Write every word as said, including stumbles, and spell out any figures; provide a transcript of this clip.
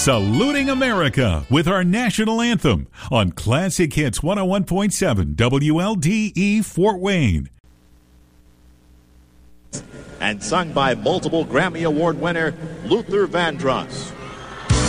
Saluting America with our national anthem on Classic Hits one oh one point seven W L D E Fort Wayne. And sung by multiple Grammy Award winner Luther Vandross.